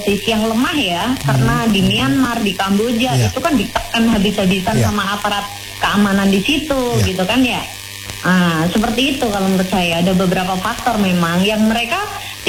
posisi yang lemah ya, karena di Myanmar, di Kamboja itu kan ditekan habis-habisan sama aparat keamanan di situ, gitu kan ya. Seperti itu kalau menurut saya, ada beberapa faktor memang yang mereka